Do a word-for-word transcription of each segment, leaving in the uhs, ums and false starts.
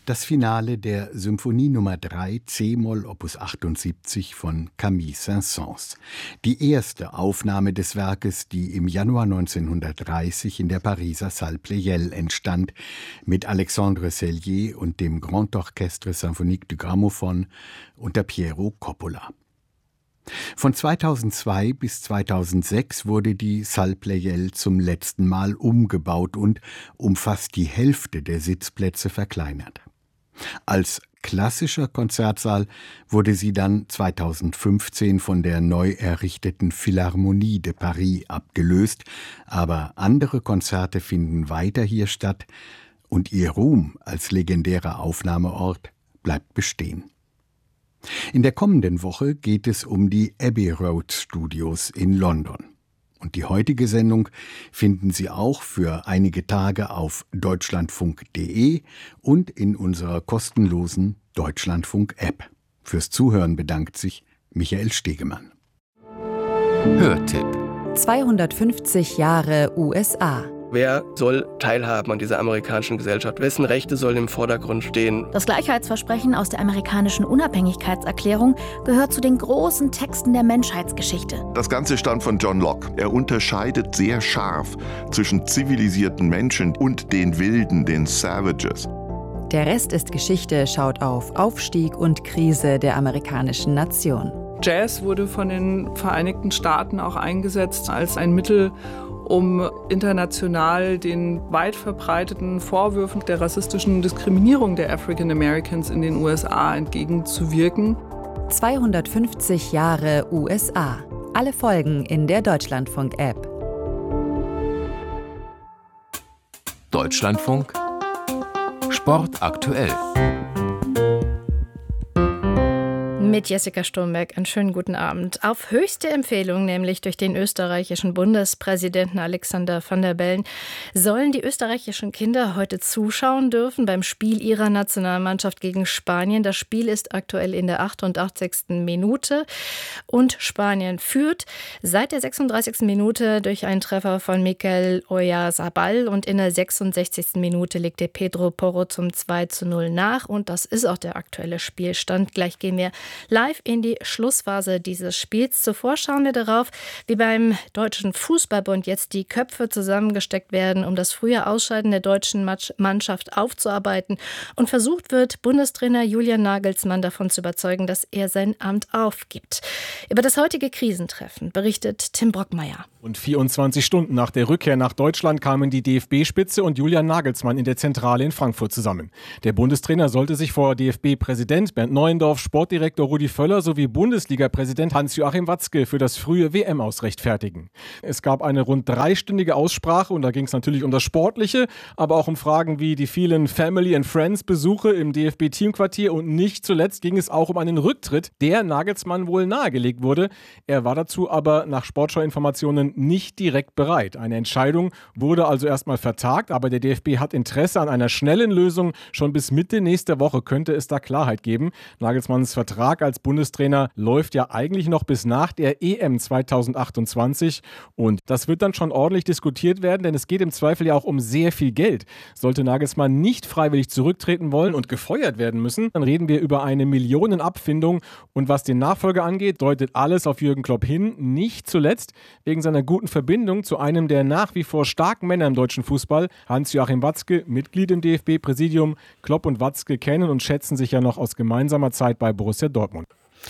Das Finale der Symphonie Nummer drei C-Moll Opus achtundsiebzig von Camille Saint-Saëns. Die erste Aufnahme des Werkes, die im Januar neunzehnhundertdreißig in der Pariser Salle Pleyel entstand, mit Alexandre Sellier und dem Grand Orchestre Symphonique du Gramophone unter Piero Coppola. Von zweitausendzwei bis zweitausendsechs wurde die Salle Pleyel zum letzten Mal umgebaut und um fast die Hälfte der Sitzplätze verkleinert. Als klassischer Konzertsaal wurde sie dann zweitausendfünfzehn von der neu errichteten Philharmonie de Paris abgelöst, aber andere Konzerte finden weiter hier statt und ihr Ruhm als legendärer Aufnahmeort bleibt bestehen. In der kommenden Woche geht es um die Abbey Road Studios in London. Und die heutige Sendung finden Sie auch für einige Tage auf deutschlandfunk punkt de und in unserer kostenlosen Deutschlandfunk-App. Fürs Zuhören bedankt sich Michael Stegemann. Hörtipp: zweihundertfünfzig Jahre U S A. Wer soll teilhaben an dieser amerikanischen Gesellschaft? Wessen Rechte sollen im Vordergrund stehen? Das Gleichheitsversprechen aus der amerikanischen Unabhängigkeitserklärung gehört zu den großen Texten der Menschheitsgeschichte. Das Ganze stammt von John Locke. Er unterscheidet sehr scharf zwischen zivilisierten Menschen und den Wilden, den Savages. Der Rest ist Geschichte schaut auf Aufstieg und Krise der amerikanischen Nation. Jazz wurde von den Vereinigten Staaten auch eingesetzt als ein Mittel, um international den weit verbreiteten Vorwürfen der rassistischen Diskriminierung der African Americans in den U S A entgegenzuwirken. zweihundertfünfzig Jahre U S A. Alle Folgen in der Deutschlandfunk-App. Deutschlandfunk Sport aktuell. Mit Jessica Sturmberg einen schönen guten Abend. Auf höchste Empfehlung, nämlich durch den österreichischen Bundespräsidenten Alexander Van der Bellen, sollen die österreichischen Kinder heute zuschauen dürfen beim Spiel ihrer Nationalmannschaft gegen Spanien. Das Spiel ist aktuell in der achtundachtzigsten Minute und Spanien führt seit der sechsunddreißigsten Minute durch einen Treffer von Mikel Oyarzabal und in der sechsundsechzigsten Minute legte Pedro Porro zum zwei zu null nach und das ist auch der aktuelle Spielstand. Gleich gehen wir live in die Schlussphase dieses Spiels. Zuvor schauen wir darauf, wie beim Deutschen Fußballbund jetzt die Köpfe zusammengesteckt werden, um das frühe Ausscheiden der deutschen Mannschaft aufzuarbeiten. Und versucht wird, Bundestrainer Julian Nagelsmann davon zu überzeugen, dass er sein Amt aufgibt. Über das heutige Krisentreffen berichtet Tim Brockmeier. Und vierundzwanzig Stunden nach der Rückkehr nach Deutschland kamen die D F B-Spitze und Julian Nagelsmann in der Zentrale in Frankfurt zusammen. Der Bundestrainer sollte sich vor D F B-Präsident Bernd Neuendorf, Sportdirektor Rudi Völler sowie Bundesliga-Präsident Hans-Joachim Watzke für das frühe W M-Aus rechtfertigen. Es gab eine rund dreistündige Aussprache und da ging es natürlich um das Sportliche, aber auch um Fragen wie die vielen Family and Friends-Besuche im D F B-Teamquartier und nicht zuletzt ging es auch um einen Rücktritt, der Nagelsmann wohl nahegelegt wurde. Er war dazu aber nach Sportschau-Informationen nicht direkt bereit. Eine Entscheidung wurde also erstmal vertagt, aber der D F B hat Interesse an einer schnellen Lösung. Schon bis Mitte nächster Woche könnte es da Klarheit geben. Nagelsmanns Vertrag als Bundestrainer läuft ja eigentlich noch bis nach der E M zweitausendachtundzwanzig und das wird dann schon ordentlich diskutiert werden, denn es geht im Zweifel ja auch um sehr viel Geld. Sollte Nagelsmann nicht freiwillig zurücktreten wollen und gefeuert werden müssen, dann reden wir über eine Millionenabfindung und was den Nachfolger angeht, deutet alles auf Jürgen Klopp hin, nicht zuletzt wegen seiner guten Verbindung zu einem der nach wie vor starken Männer im deutschen Fußball, Hans-Joachim Watzke, Mitglied im D F B-Präsidium. Klopp und Watzke kennen und schätzen sich ja noch aus gemeinsamer Zeit bei Borussia Dortmund.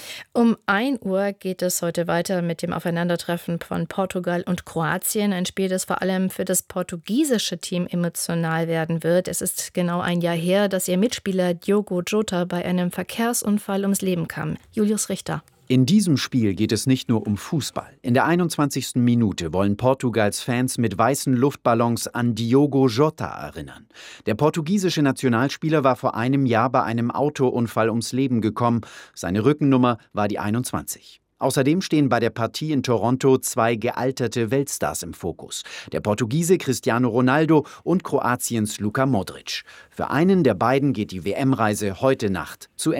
Um ein Uhr geht es heute weiter mit dem Aufeinandertreffen von Portugal und Kroatien. Ein Spiel, das vor allem für das portugiesische Team emotional werden wird. Es ist genau ein Jahr her, dass ihr Mitspieler Diogo Jota bei einem Verkehrsunfall ums Leben kam. Julius Richter. In diesem Spiel geht es nicht nur um Fußball. In der einundzwanzigsten Minute wollen Portugals Fans mit weißen Luftballons an Diogo Jota erinnern. Der portugiesische Nationalspieler war vor einem Jahr bei einem Autounfall ums Leben gekommen. Seine Rückennummer war die einundzwanzig. Außerdem stehen bei der Partie in Toronto zwei gealterte Weltstars im Fokus. Der Portugiese Cristiano Ronaldo und Kroatiens Luka Modric. Für einen der beiden geht die W M-Reise heute Nacht zu Ende.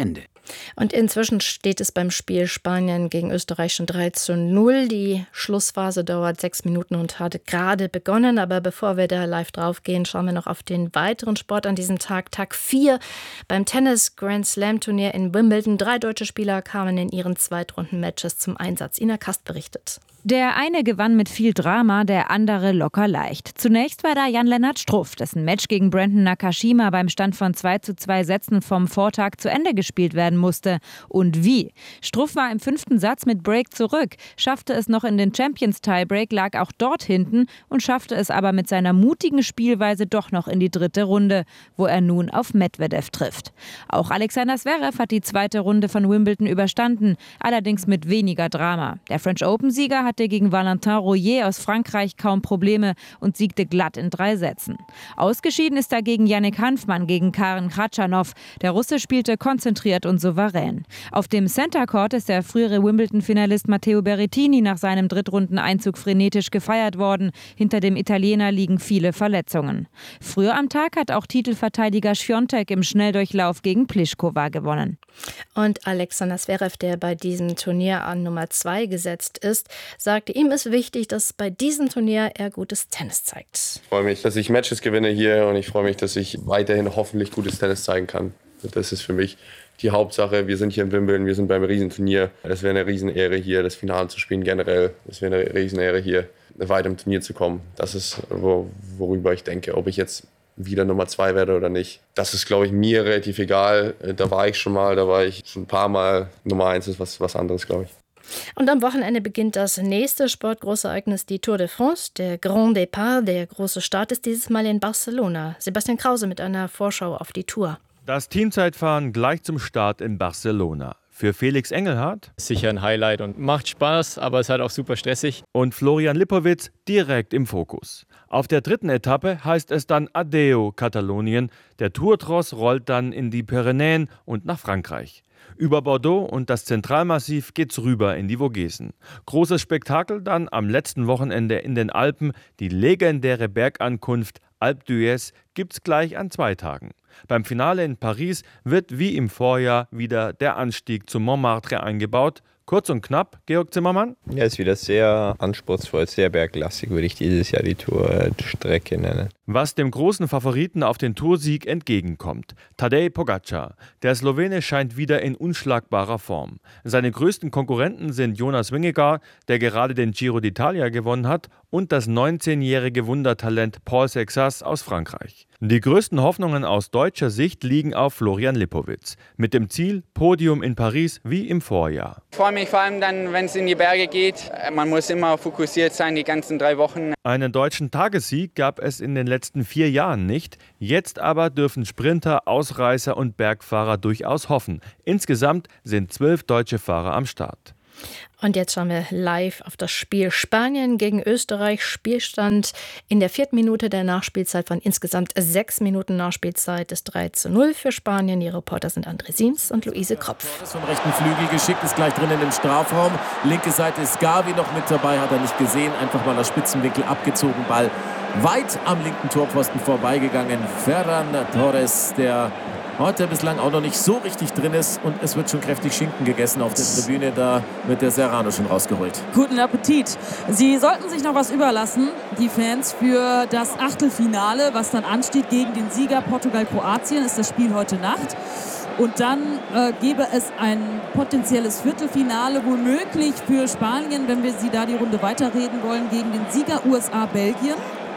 Und inzwischen steht es beim Spiel Spanien gegen Österreich schon drei zu null. Die Schlussphase dauert sechs Minuten und hat gerade begonnen. Aber bevor wir da live drauf gehen, schauen wir noch auf den weiteren Sport an diesem Tag. Tag vier beim Tennis Grand Slam Turnier in Wimbledon. Drei deutsche Spieler kamen in ihren Zweitrunden-Matches zum Einsatz. Ina Kast berichtet. Der eine gewann mit viel Drama, der andere locker leicht. Zunächst war da Jan-Lennart Struff, dessen Match gegen Brandon Nakashima beim Stand von zwei zu zwei Sätzen vom Vortag zu Ende gespielt werden musste. Und wie? Struff war im fünften Satz mit Break zurück, schaffte es noch in den Champions-Tiebreak, lag auch dort hinten und schaffte es aber mit seiner mutigen Spielweise doch noch in die dritte Runde, wo er nun auf Medvedev trifft. Auch Alexander Zverev hat die zweite Runde von Wimbledon überstanden, allerdings mit weniger Drama. Der French Open-Sieger hat hatte gegen Valentin Royer aus Frankreich kaum Probleme und siegte glatt in drei Sätzen. Ausgeschieden ist dagegen Yannick Hanfmann gegen Karen Khachanov. Der Russe spielte konzentriert und souverän. Auf dem Center Court ist der frühere Wimbledon-Finalist Matteo Berrettini nach seinem Drittrundeneinzug frenetisch gefeiert worden. Hinter dem Italiener liegen viele Verletzungen. Früher am Tag hat auch Titelverteidiger Świątek im Schnelldurchlauf gegen Pliskova gewonnen. Und Alexander Zverev, der bei diesem Turnier an Nummer zwei gesetzt ist, sagte, ihm ist wichtig, dass bei diesem Turnier er gutes Tennis zeigt. Ich freue mich, dass ich Matches gewinne hier und ich freue mich, dass ich weiterhin hoffentlich gutes Tennis zeigen kann. Das ist für mich die Hauptsache. Wir sind hier in Wimbledon, wir sind beim Riesenturnier. Das wäre eine Riesenehre hier, das Finale zu spielen generell. Das wäre eine Riesenehre hier, weiter im Turnier zu kommen. Das ist, wo, worüber ich denke, ob ich jetzt wieder Nummer zwei werde oder nicht. Das ist, glaube ich, mir relativ egal. Da war ich schon mal, da war ich schon ein paar Mal. Nummer eins ist was, was anderes, glaube ich. Und am Wochenende beginnt das nächste Sportgroßereignis, die Tour de France. Der Grand Départ, der große Start, ist dieses Mal in Barcelona. Sebastian Krause mit einer Vorschau auf die Tour. Das Teamzeitfahren gleich zum Start in Barcelona. Für Felix Engelhardt sicher ein Highlight und macht Spaß, aber es ist halt auch super stressig. Und Florian Lipowitz direkt im Fokus. Auf der dritten Etappe heißt es dann Adeo Katalonien. Der Tourtross rollt dann in die Pyrenäen und nach Frankreich. Über Bordeaux und das Zentralmassiv geht's rüber in die Vogesen. Großes Spektakel dann am letzten Wochenende in den Alpen. Die legendäre Bergankunft Alpe d'Huez gibt's gleich an zwei Tagen. Beim Finale in Paris wird wie im Vorjahr wieder der Anstieg zum Montmartre eingebaut. Kurz und knapp, Georg Zimmermann? Ja, es ist wieder sehr anspruchsvoll, sehr berglastig, würde ich dieses Jahr die Tourstrecke nennen. Was dem großen Favoriten auf den Toursieg entgegenkommt. Tadej Pogačar. Der Slowene scheint wieder in unschlagbarer Form. Seine größten Konkurrenten sind Jonas Vingegaard, der gerade den Giro d'Italia gewonnen hat, und das neunzehnjährige Wundertalent Paul Sexas aus Frankreich. Die größten Hoffnungen aus deutscher Sicht liegen auf Florian Lipowitz. Mit dem Ziel Podium in Paris wie im Vorjahr. Ich freue mich vor allem dann, wenn es in die Berge geht. Man muss immer fokussiert sein, die ganzen drei Wochen. Einen deutschen Tagessieg gab es in den letzten vier Jahren nicht. Jetzt aber dürfen Sprinter, Ausreißer und Bergfahrer durchaus hoffen. Insgesamt sind zwölf deutsche Fahrer am Start. Und jetzt schauen wir live auf das Spiel Spanien gegen Österreich. Spielstand in der vierten Minute der Nachspielzeit von insgesamt sechs Minuten Nachspielzeit ist drei zu null für Spanien. Die Reporter sind André Siems und Luise Kropf. Vom rechten Flügel geschickt, ist gleich drinnen im Strafraum. Linke Seite ist Gavi noch mit dabei, hat er nicht gesehen. Einfach mal das Spitzenwinkel abgezogen, Ball weit am linken Torpfosten vorbeigegangen. Ferran Torres, der heute bislang auch noch nicht so richtig drin ist, und es wird schon kräftig Schinken gegessen auf der Tribüne. Da wird der Serrano schon rausgeholt. Guten Appetit. Sie sollten sich noch was überlassen, die Fans, für das Achtelfinale, was dann ansteht gegen den Sieger Portugal-Kroatien, ist das Spiel heute Nacht. Und dann äh, gäbe es ein potenzielles Viertelfinale, womöglich für Spanien, wenn wir sie da die Runde weiterreden wollen, gegen den Sieger U S A-Belgien.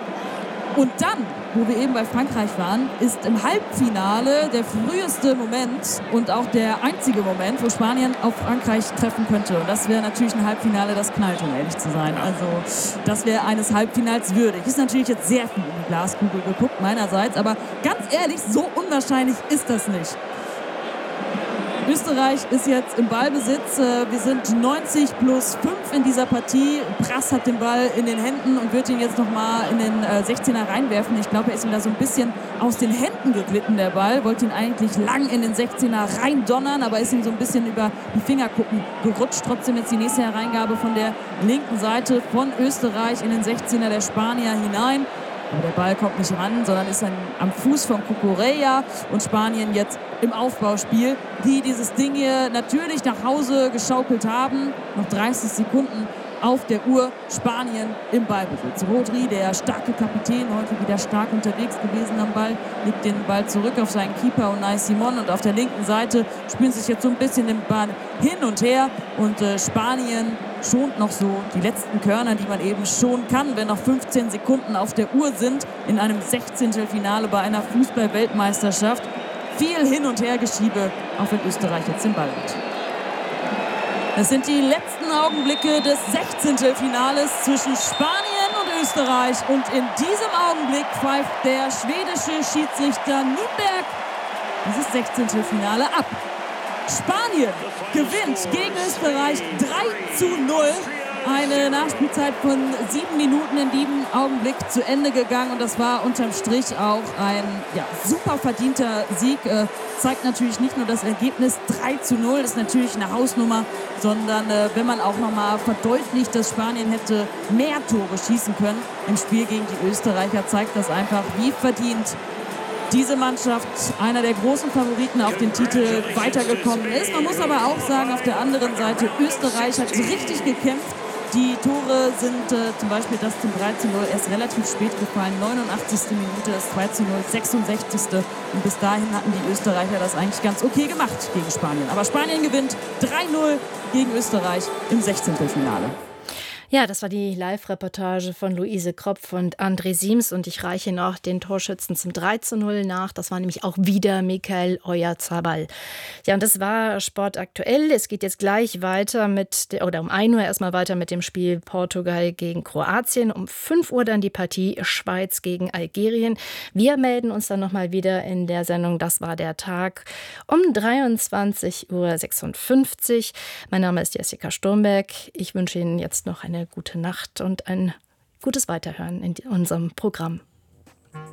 Und dann, wo wir eben bei Frankreich waren, ist im Halbfinale der früheste Moment und auch der einzige Moment, wo Spanien auf Frankreich treffen könnte. Und das wäre natürlich ein Halbfinale, das knallt, um ehrlich zu sein. Also das wäre eines Halbfinals würdig. Ist natürlich jetzt sehr viel in die Glaskugel geguckt meinerseits, aber ganz ehrlich, so unwahrscheinlich ist das nicht. Österreich ist jetzt im Ballbesitz. Wir sind neunzig plus fünf in dieser Partie. Prass hat den Ball in den Händen und wird ihn jetzt nochmal in den sechzehner reinwerfen. Ich glaube, er ist ihm da so ein bisschen aus den Händen geglitten, der Ball. Wollte ihn eigentlich lang in den sechzehner reindonnern, aber ist ihm so ein bisschen über die Fingerkuppen gerutscht. Trotzdem jetzt die nächste Hereingabe von der linken Seite von Österreich in den sechzehner der Spanier hinein. Aber der Ball kommt nicht ran, sondern ist dann am Fuß von Cucurella und Spanien jetzt im Aufbauspiel, die dieses Ding hier natürlich nach Hause geschaukelt haben. Noch dreißig Sekunden auf der Uhr, Spanien im Ballbesitz. Rodri, der starke Kapitän, heute wieder stark unterwegs gewesen am Ball, legt den Ball zurück auf seinen Keeper Unai Simon und auf der linken Seite spielen sich jetzt so ein bisschen den Ball hin und her und äh, Spanien schont noch so die letzten Körner, die man eben schonen kann, wenn noch fünfzehn Sekunden auf der Uhr sind in einem Sechzehntelfinale bei einer Fußball-Weltmeisterschaft. Viel Hin- und Hergeschiebe, auch wenn Österreich jetzt den Ball hat. Es sind die letzten Augenblicke des Sechzehntelfinales zwischen Spanien und Österreich. Und in diesem Augenblick pfeift der schwedische Schiedsrichter Nürnberg dieses Sechzehntelfinale ab. Spanien gewinnt gegen Österreich drei zu null. Eine Nachspielzeit von sieben Minuten in diesem Augenblick zu Ende gegangen. Und das war unterm Strich auch ein ja, super verdienter Sieg. Äh, zeigt natürlich nicht nur das Ergebnis drei zu null, das ist natürlich eine Hausnummer, sondern äh, wenn man auch nochmal verdeutlicht, dass Spanien hätte mehr Tore schießen können im Spiel gegen die Österreicher, zeigt das einfach, wie verdient diese Mannschaft, einer der großen Favoriten auf den Titel, weitergekommen ist. Man muss aber auch sagen, auf der anderen Seite, Österreich hat richtig gekämpft. Die Tore sind äh, zum Beispiel das zum drei zu null erst relativ spät gefallen. neunundachtzigste Minute, das zwei zu null, sechsundsechzigste Und bis dahin hatten die Österreicher das eigentlich ganz okay gemacht gegen Spanien. Aber Spanien gewinnt drei null gegen Österreich im Sechzehntelfinale. Ja, das war die Live-Reportage von Luise Kropf und André Siems und ich reiche noch den Torschützen zum drei zu null nach. Das war nämlich auch wieder Michael Oyarzabal. Ja, und das war Sport aktuell. Es geht jetzt gleich weiter mit, der, oder um ein Uhr erstmal weiter mit dem Spiel Portugal gegen Kroatien. Um fünf Uhr dann die Partie Schweiz gegen Algerien. Wir melden uns dann nochmal wieder in der Sendung Das war der Tag um dreiundzwanzig Uhr sechsundfünfzig. Mein Name ist Jessica Sturmberg. Ich wünsche Ihnen jetzt noch eine gute Nacht und ein gutes Weiterhören in unserem Programm.